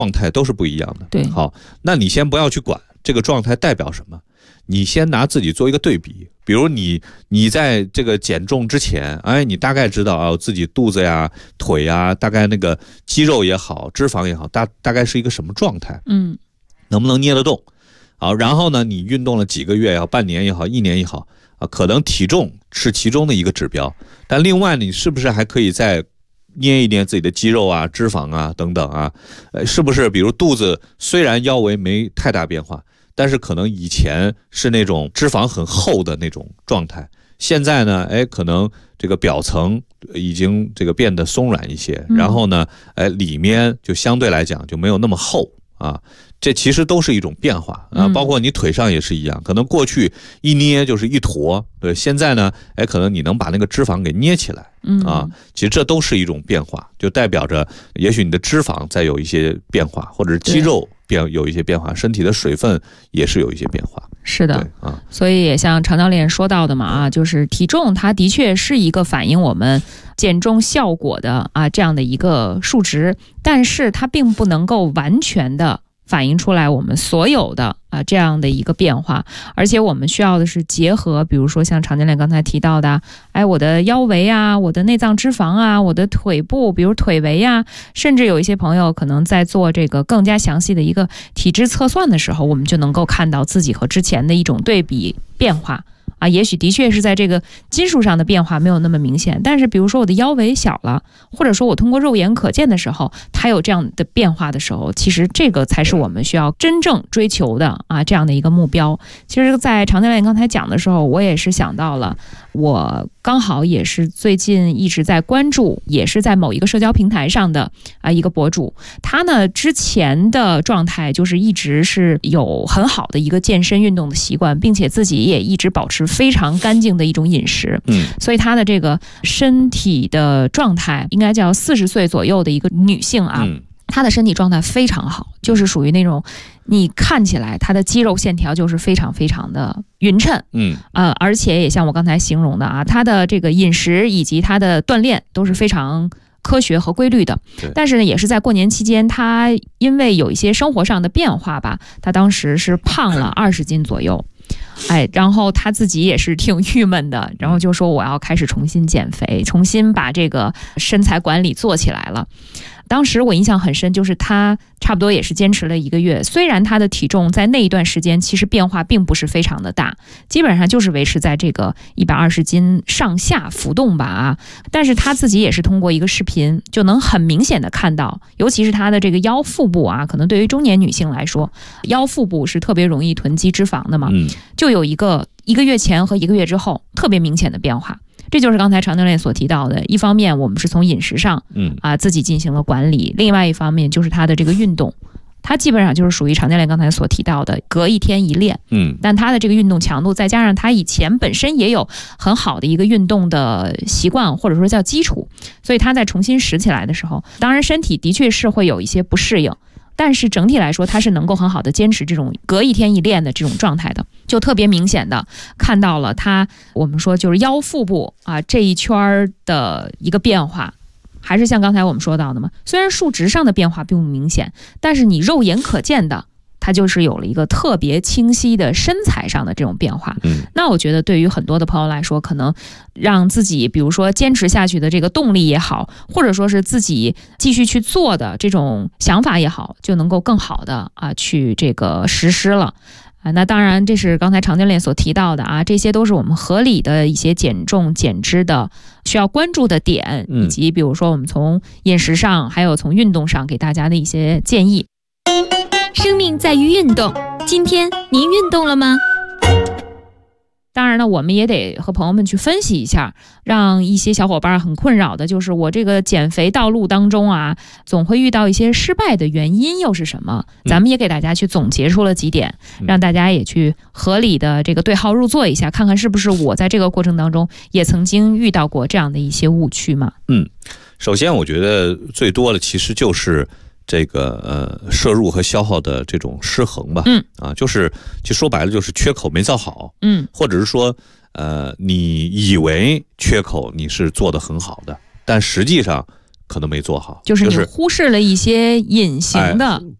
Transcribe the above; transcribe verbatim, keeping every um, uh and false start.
状态都是不一样的。 对， 好，那你先不要去管这个状态代表什么，你先拿自己做一个对比。比如你你在这个减重之前，哎，你大概知道啊，自己肚子呀、腿呀，大概那个肌肉也好、脂肪也好，大大概是一个什么状态， 嗯， 能不能捏得动？好，然后呢，你运动了几个月也好，半年也好，一年也好啊，可能体重是其中的一个指标，但另外你是不是还可以再捏一捏自己的肌肉啊、脂肪啊等等啊？呃，是不是比如肚子虽然腰围没太大变化，但是可能以前是那种脂肪很厚的那种状态，现在呢，哎，可能这个表层已经这个变得松软一些，然后呢，哎，里面就相对来讲就没有那么厚啊。这其实都是一种变化啊，包括你腿上也是一样，可能过去一捏就是一坨，对，现在呢，哎，可能你能把那个脂肪给捏起来啊，其实这都是一种变化，就代表着也许你的脂肪再有一些变化，或者是肌肉变有一些变化，身体的水分也是有一些变化。 是的啊， 所以也像常教练说到的嘛啊，就是体重它的确是一个反映我们减重效果的啊这样的一个数值，但是它并不能够完全的反映出来我们所有的啊这样的一个变化，而且我们需要的是结合，比如说像常教练刚才提到的，哎，我的腰围啊，我的内脏脂肪啊，我的腿部，比如腿围啊，甚至有一些朋友可能在做这个更加详细的一个体质测算的时候，我们就能够看到自己和之前的一种对比变化。啊，也许的确是在这个斤数上的变化没有那么明显，但是比如说我的腰围小了，或者说我通过肉眼可见的时候，它有这样的变化的时候，其实这个才是我们需要真正追求的啊，这样的一个目标。其实在常教练刚才讲的时候，我也是想到了，我刚好也是最近一直在关注，也是在某一个社交平台上的啊一个博主，他呢之前的状态就是一直是有很好的一个健身运动的习惯，并且自己也一直保持非常干净的一种饮食， 嗯， 所以她的这个身体的状态应该叫四十岁左右的一个女性啊， 嗯， 她的身体状态非常好，就是属于那种你看起来她的肌肉线条就是非常非常的匀称， 嗯， 呃，而且也像我刚才形容的啊，她的这个饮食以及她的锻炼都是非常科学和规律的，但是呢，也是在过年期间，她因为有一些生活上的变化吧，她当时是胖了二十斤左右。哎，然后他自己也是挺郁闷的，然后就说我要开始重新减肥，重新把这个身材管理做起来了。当时我印象很深，就是他差不多也是坚持了一个月，虽然他的体重在那一段时间其实变化并不是非常的大，基本上就是维持在这个一百二十斤上下浮动吧啊，但是他自己也是通过一个视频就能很明显的看到，尤其是他的这个腰腹部啊，可能对于中年女性来说，腰腹部是特别容易囤积脂肪的嘛， 嗯， 就有一个一个月前和一个月之后特别明显的变化。这就是刚才常教练所提到的，一方面我们是从饮食上，嗯啊自己进行了管理，另外一方面就是他的这个运动，他基本上就是属于常教练刚才所提到的隔一天一练，嗯，但他的这个运动强度再加上他以前本身也有很好的一个运动的习惯或者说叫基础，所以他在重新拾起来的时候，当然身体的确是会有一些不适应，但是整体来说他是能够很好的坚持这种隔一天一练的这种状态的，就特别明显的看到了他我们说就是腰腹部啊这一圈的一个变化。还是像刚才我们说到的嘛，虽然数值上的变化并不明显，但是你肉眼可见的它就是有了一个特别清晰的身材上的这种变化。嗯，那我觉得对于很多的朋友来说，可能让自己比如说坚持下去的这个动力也好，或者说是自己继续去做的这种想法也好，就能够更好的啊去这个实施了。啊，那当然这是刚才常教练所提到的啊，这些都是我们合理的一些减重减脂的需要关注的点，以及比如说我们从饮食上还有从运动上给大家的一些建议。 生命在于运动，今天您运动了吗？ 当然呢，我们也得和朋友们去分析一下，让一些小伙伴很困扰的就是我这个减肥道路当中啊，总会遇到一些失败的原因又是什么？咱们也给大家去总结出了几点，让大家也去合理的这个对号入座一下，看看是不是我在这个过程当中也曾经遇到过这样的一些误区嘛。 嗯，首先我觉得最多的其实就是这个呃摄入和消耗的这种失衡吧，嗯啊，就是就说白了就是缺口没造好，嗯，或者是说呃你以为缺口你是做得很好的，但实际上可能没做好， 就是你忽视了一些隐形的。 哎